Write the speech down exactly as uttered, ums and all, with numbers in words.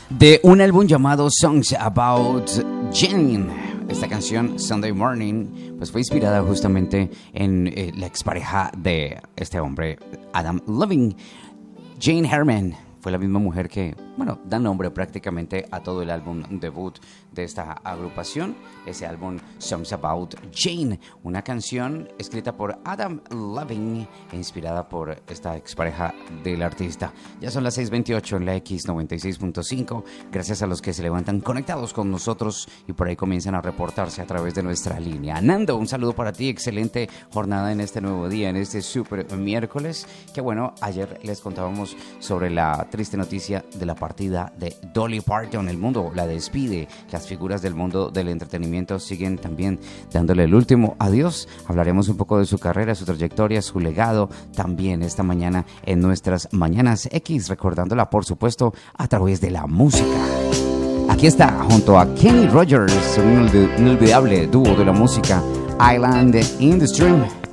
de un álbum llamado Songs About Jane. Esta canción, Sunday Morning, pues fue inspirada justamente en eh, la expareja de este hombre, Adam Levine. Jane Herman fue la misma mujer que, bueno, da nombre prácticamente a todo el álbum debut de esta agrupación, ese álbum Songs About Jane, una canción escrita por Adam Levine e inspirada por esta expareja del artista. Ya son las seis veintiocho en la X noventa y seis punto cinco, gracias a los que se levantan conectados con nosotros y por ahí comienzan a reportarse a través de nuestra línea. Nando, un saludo para ti, excelente jornada en este nuevo día, en este super miércoles, que bueno, ayer les contábamos sobre la triste noticia de la partida de Dolly Parton. El mundo la despide, las figuras del mundo del entretenimiento siguen también dándole el último adiós. Hablaremos un poco de su carrera, su trayectoria, su legado también esta mañana en nuestras Mañanas X, recordándola por supuesto a través de la música. Aquí está junto a Kenny Rogers, un inolvidable dúo de la música, Island in the Stream.